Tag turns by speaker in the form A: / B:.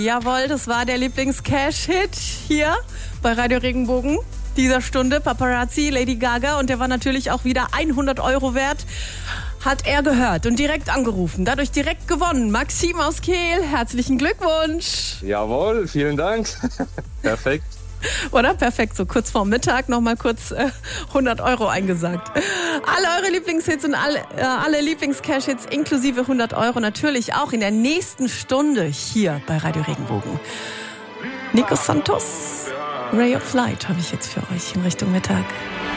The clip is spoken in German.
A: Jawohl, das war der Lieblings-Cash-Hit hier bei Radio Regenbogen dieser Stunde. Paparazzi, Lady Gaga, und der war natürlich auch wieder 100 € wert. Hat er gehört und direkt angerufen, dadurch direkt gewonnen. Maxim aus Kehl, herzlichen Glückwunsch.
B: Jawohl, vielen Dank. Perfekt.
A: Oder? Perfekt, so kurz vorm Mittag nochmal kurz 100 € eingesagt. Alle eure Lieblingshits und alle Lieblings-Cash-Hits inklusive 100 € natürlich auch in der nächsten Stunde hier bei Radio Regenbogen. Nico Santos, Ray of Light habe ich jetzt für euch in Richtung Mittag.